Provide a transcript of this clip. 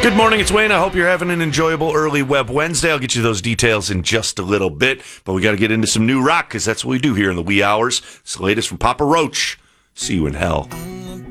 Good morning, it's Wayne. I hope you're having an enjoyable early Web Wednesday. I'll get you those details in just a little bit, but we got to get into some new rock because that's what we do here in the wee hours. It's the latest from Papa Roach. See you in hell.